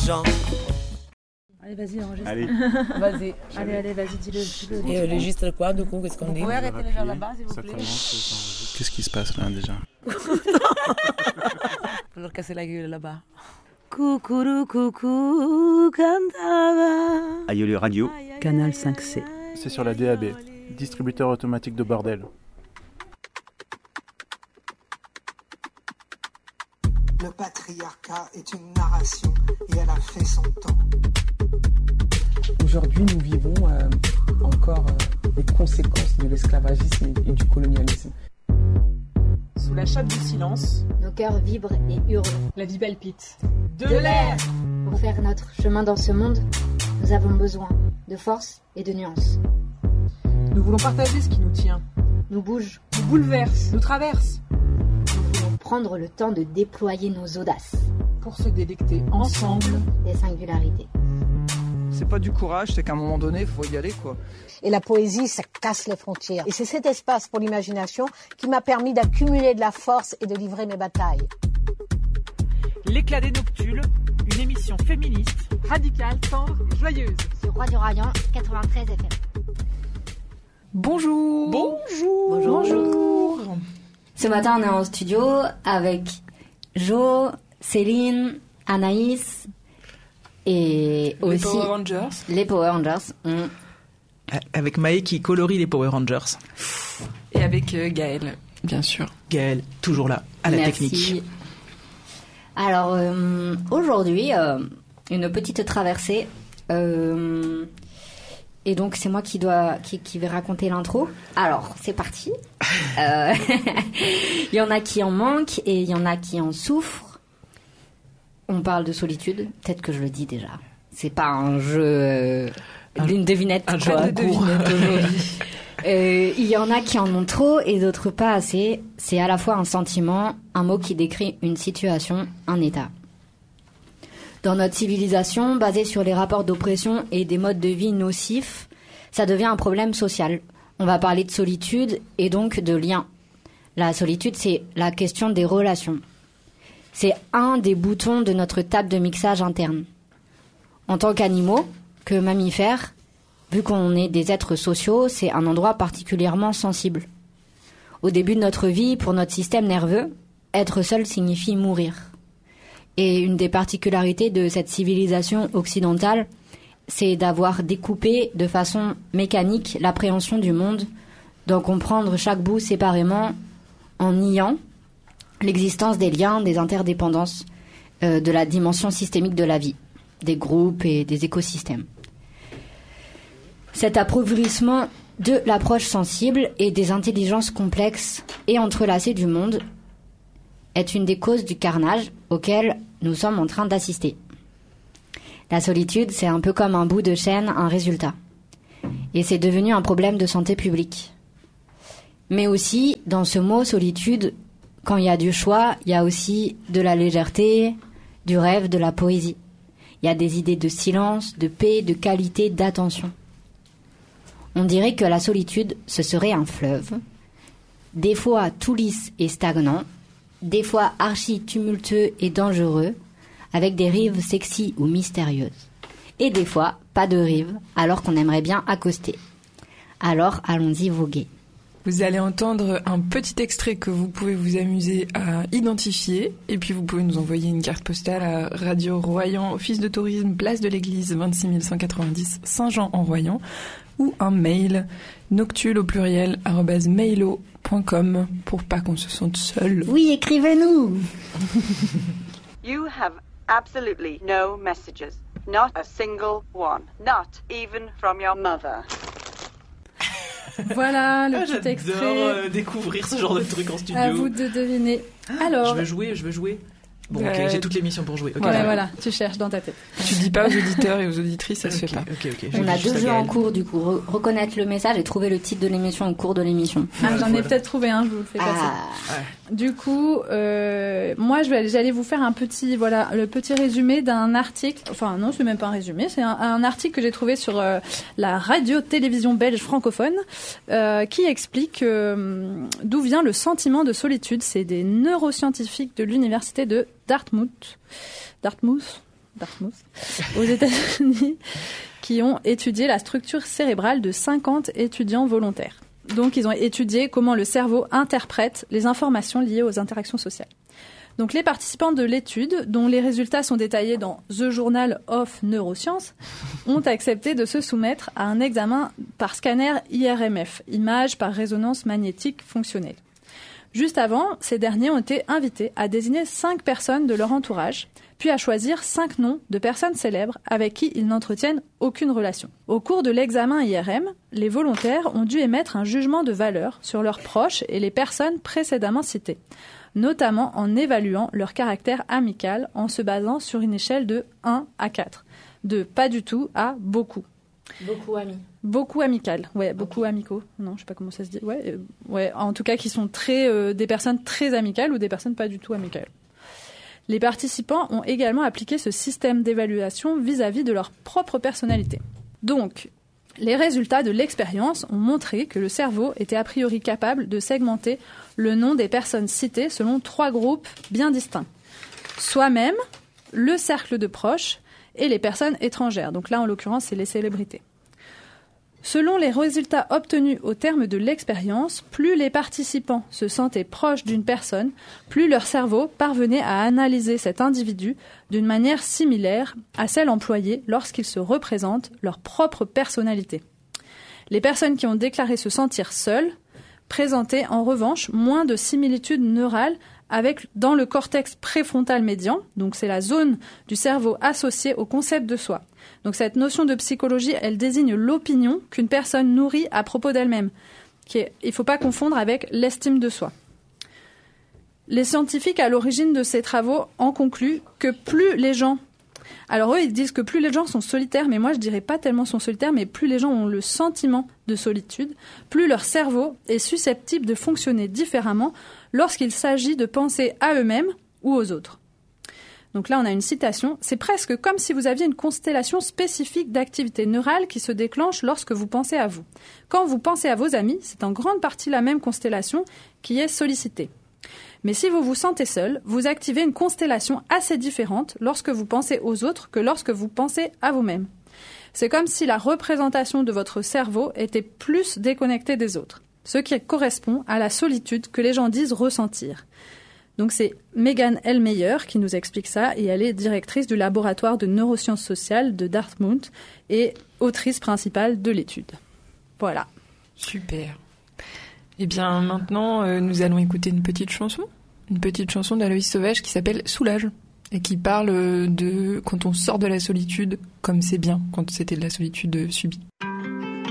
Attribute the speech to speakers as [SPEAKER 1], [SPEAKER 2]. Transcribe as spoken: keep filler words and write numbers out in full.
[SPEAKER 1] gens.
[SPEAKER 2] Allez, vas-y, enregistre.
[SPEAKER 3] Allez.
[SPEAKER 2] Vas-y. Allez, allez, vas-y, dis-le. dis-le.
[SPEAKER 4] Et registre quoi, du coup, qu'est-ce qu'on dit?
[SPEAKER 2] Vous pouvez arrêter les gens là-bas, s'il vous
[SPEAKER 3] Ça
[SPEAKER 2] plaît.
[SPEAKER 3] commence. Qu'est-ce qui se passe là déjà?
[SPEAKER 2] Faut leur casser la gueule là-bas. Coucou, coucou, cantava.
[SPEAKER 5] Aïe Radio.
[SPEAKER 2] Canal cinq C.
[SPEAKER 3] C'est sur la D A B, distributeur automatique de bordel.
[SPEAKER 6] Le patriarcat est une narration et elle a fait son temps.
[SPEAKER 4] Aujourd'hui, nous vivons euh, encore euh, les conséquences de l'esclavagisme et, et du colonialisme.
[SPEAKER 7] Sous la chape du silence,
[SPEAKER 8] nos cœurs vibrent et hurlent.
[SPEAKER 7] la vie palpite. De l'air!
[SPEAKER 8] Pour faire notre chemin dans ce monde, nous avons besoin de force et de nuances.
[SPEAKER 7] Nous voulons partager ce qui nous tient,
[SPEAKER 8] Nous bouge,
[SPEAKER 7] nous bouleverse, nous traverse,
[SPEAKER 8] nous voulons prendre le temps de déployer nos audaces,
[SPEAKER 7] pour se délecter ensemble.
[SPEAKER 8] des singularités.
[SPEAKER 9] C'est pas du courage, c'est qu'à un moment donné, il faut y aller, quoi.
[SPEAKER 10] Et la poésie, ça casse les frontières. Et c'est cet espace pour l'imagination qui m'a permis d'accumuler de la force et de livrer mes batailles.
[SPEAKER 7] L'éclat des noctules, une émission féministe, radicale, tendre et joyeuse.
[SPEAKER 8] Sur Radio Rayon quatre-vingt-treize F M.
[SPEAKER 7] Bonjour.
[SPEAKER 9] Bonjour.
[SPEAKER 8] Bonjour. Ce matin, on est en studio avec Jo, Céline, Anaïs et
[SPEAKER 9] Les
[SPEAKER 8] aussi
[SPEAKER 9] Power Rangers.
[SPEAKER 8] les Power Rangers. On...
[SPEAKER 9] Avec Maë qui colorie les Power Rangers.
[SPEAKER 7] Et avec euh, Gaël, bien sûr.
[SPEAKER 9] Gaël, toujours là, à la
[SPEAKER 8] Merci.
[SPEAKER 9] technique.
[SPEAKER 8] Alors, euh, aujourd'hui, euh, une petite traversée. Euh, et donc, c'est moi qui, dois, qui, qui vais raconter l'intro. Alors, c'est parti. Euh, il y en a qui en manquent et il y en a qui en souffrent. On parle de solitude. Peut-être que je le dis déjà. C'est pas un jeu euh, d'une devinette.
[SPEAKER 9] Un jeu
[SPEAKER 8] quoi.
[SPEAKER 9] de devinette aujourd'hui.
[SPEAKER 8] Euh, il y en a qui en ont trop et d'autres pas assez. C'est à la fois un sentiment, un mot qui décrit une situation, un état. Dans notre civilisation, basée sur les rapports d'oppression et des modes de vie nocifs, ça devient un problème social. On va parler de solitude et donc de lien. La solitude, c'est la question des relations. C'est un des boutons de notre table de mixage interne. En tant qu'animaux, que mammifères, vu qu'on est des êtres sociaux, c'est un endroit particulièrement sensible. Au début de notre vie, pour notre système nerveux, être seul signifie mourir. Et une des particularités de cette civilisation occidentale, c'est d'avoir découpé de façon mécanique l'appréhension du monde, d'en comprendre chaque bout séparément, en niant l'existence des liens, des interdépendances, euh, de la dimension systémique de la vie, des groupes et des écosystèmes. Cet appauvrissement de l'approche sensible et des intelligences complexes et entrelacées du monde est une des causes du carnage auquel nous sommes en train d'assister. La solitude, c'est un peu comme un bout de chaîne, un résultat. Et c'est devenu un problème de santé publique. Mais aussi, dans ce mot solitude, quand il y a du choix, il y a aussi de la légèreté, du rêve, de la poésie. Il y a des idées de silence, de paix, de qualité, d'attention. On dirait que la solitude, ce serait un fleuve, des fois tout lisse et stagnant, des fois archi tumultueux et dangereux, avec des rives sexy ou mystérieuses. Et des fois, pas de rives, alors qu'on aimerait bien accoster. Alors, allons-y voguer.
[SPEAKER 7] Vous allez entendre un petit extrait que vous pouvez vous amuser à identifier. Et puis vous pouvez nous envoyer une carte postale à Radio Royan, Office de tourisme, place de l'église, vingt-six mille cent quatre-vingt-dix, Saint-Jean-en-Royan. Ou un mail, noctule au pluriel, arobase mailo point com, pour pas qu'on se sente seul.
[SPEAKER 8] Oui, écrivez-nous.
[SPEAKER 11] You have absolutely no messages. Not a single one. Not even from your mother.
[SPEAKER 2] Voilà le
[SPEAKER 9] Ah,
[SPEAKER 2] petit
[SPEAKER 9] j'adore
[SPEAKER 2] extrait.
[SPEAKER 9] euh, découvrir ce genre de truc en studio.
[SPEAKER 2] À vous de deviner. Alors,
[SPEAKER 9] Je veux jouer, je veux jouer. Bon,
[SPEAKER 7] Euh,
[SPEAKER 9] ok, j'ai toute l'émission pour jouer. Ok,
[SPEAKER 2] ouais,
[SPEAKER 9] d'accord.
[SPEAKER 2] voilà, tu cherches dans ta tête.
[SPEAKER 7] Tu dis pas aux auditeurs et aux auditrices, ça se
[SPEAKER 9] Ok,
[SPEAKER 7] fait pas.
[SPEAKER 9] ok, ok.
[SPEAKER 8] On
[SPEAKER 9] Je-
[SPEAKER 8] a
[SPEAKER 9] juste
[SPEAKER 8] deux
[SPEAKER 9] à
[SPEAKER 8] jeux en
[SPEAKER 9] Gaël.
[SPEAKER 8] cours, du coup. Re- reconnaître le message et trouver le titre de l'émission au cours de l'émission.
[SPEAKER 2] Ah, j'en ai
[SPEAKER 9] Voilà.
[SPEAKER 2] peut-être trouvé un, je vous le fais passer.
[SPEAKER 8] Ah,
[SPEAKER 2] Du coup, euh, moi, je vais, j'allais vous faire un petit, voilà, le petit résumé d'un article. Enfin, non, c'est même pas un résumé, c'est un, un article que j'ai trouvé sur euh, la radio-télévision belge francophone, euh, qui explique euh, d'où vient le sentiment de solitude. C'est des neuroscientifiques de l'université de Dartmouth. Dartmouth. Dartmouth, aux États-Unis, qui ont étudié la structure cérébrale de cinquante étudiants volontaires. Donc, ils ont étudié comment le cerveau interprète les informations liées aux interactions sociales. Donc, les participants de l'étude, dont les résultats sont détaillés dans The Journal of Neuroscience, ont accepté de se soumettre à un examen par scanner I R M F, image par résonance magnétique fonctionnelle. Juste avant, ces derniers ont été invités à désigner cinq personnes de leur entourage, puis à choisir cinq noms de personnes célèbres avec qui ils n'entretiennent aucune relation. Au cours de l'examen I R M, les volontaires ont dû émettre un jugement de valeur sur leurs proches et les personnes précédemment citées, notamment en évaluant leur caractère amical en se basant sur une échelle de un à quatre, de pas du tout à beaucoup.
[SPEAKER 8] Beaucoup amis.
[SPEAKER 2] Beaucoup amical, ouais, beaucoup okay. amicaux. Non, je sais pas comment ça se dit. Ouais, euh, ouais, en tout cas, qui sont très, euh, des personnes très amicales ou des personnes pas du tout amicales. Les participants ont également appliqué ce système d'évaluation vis-à-vis de leur propre personnalité. Donc, les résultats de l'expérience ont montré que le cerveau était a priori capable de segmenter le nom des personnes citées selon trois groupes bien distincts. Soi-même, le cercle de proches et les personnes étrangères. Donc là, en l'occurrence, c'est les célébrités. Selon les résultats obtenus au terme de l'expérience, plus les participants se sentaient proches d'une personne, plus leur cerveau parvenait à analyser cet individu d'une manière similaire à celle employée lorsqu'ils se représentent leur propre personnalité. Les personnes qui ont déclaré se sentir seules présentaient en revanche moins de similitudes neurales avec, dans le cortex préfrontal médian, donc c'est la zone du cerveau associée au concept de soi. Donc cette notion de psychologie, elle désigne l'opinion qu'une personne nourrit à propos d'elle-même. Qui est, il ne faut pas confondre avec l'estime de soi. Les scientifiques à l'origine de ces travaux en concluent que plus les gens... Alors eux, ils disent que plus les gens sont solitaires, mais moi je dirais pas tellement sont solitaires, mais plus les gens ont le sentiment de solitude, plus leur cerveau est susceptible de fonctionner différemment lorsqu'il s'agit de penser à eux-mêmes ou aux autres. Donc là, on a une citation. « C'est presque comme si vous aviez une constellation spécifique d'activités neurales qui se déclenche lorsque vous pensez à vous. Quand vous pensez à vos amis, c'est en grande partie la même constellation qui est sollicitée. Mais si vous vous sentez seul, vous activez une constellation assez différente lorsque vous pensez aux autres que lorsque vous pensez à vous-même. C'est comme si la représentation de votre cerveau était plus déconnectée des autres, ce qui correspond à la solitude que les gens disent ressentir. » Donc c'est Megan Ellmeyer qui nous explique ça, et elle est directrice du laboratoire de neurosciences sociales de Dartmouth et autrice principale de l'étude. Voilà.
[SPEAKER 7] Super. Eh bien maintenant, euh, nous allons écouter une petite chanson, une petite chanson d'Aloïs Sauvage qui s'appelle Soulage et qui parle de quand on sort de la solitude, comme c'est bien quand c'était de la solitude subie.